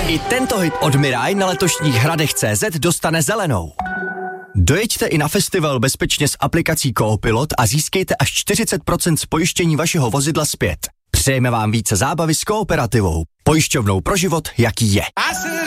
I tento hit od Mirai na letošních hradech.cz dostane zelenou. Dojeďte i na festival bezpečně s aplikací Coopilot a získejte až 40% z pojištění vašeho vozidla zpět. Přejeme vám více zábavy s Kooperativou. Pojišťovnou pro život, jaký je.